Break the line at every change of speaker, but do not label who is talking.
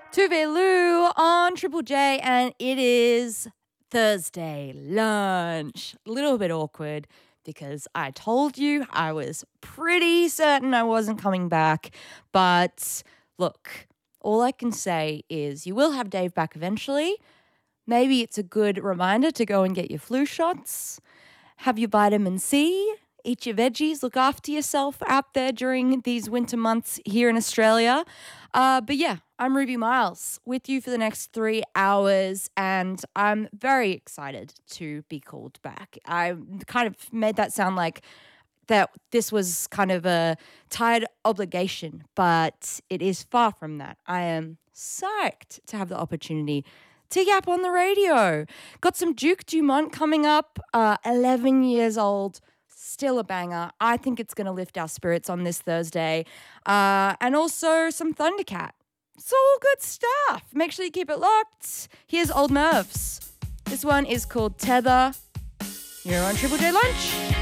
Tuvalu on Triple J, and it is Thursday lunch. A little bit awkward because I told you I was pretty certain I wasn't coming back. But look, all I can say is you will have Dave back eventually. Maybe it's a good reminder to go and get your flu shots, have your vitamin C, eat your veggies, look after yourself out there during these winter months here in Australia. But yeah, I'm Ruby Miles with you for the next 3 hours, and I'm very excited to be called back. I kind of made that sound like that this was kind of a tired obligation, but it is far from that. I am psyched to have the opportunity to yap on the radio. Got some Duke Dumont coming up, 11 years old, still a banger. I think it's going to lift our spirits on this Thursday. And also some Thundercat. It's all good stuff. Make sure you keep it locked. Here's Old Nerves. This one is called Tether. You're on Triple J Lunch.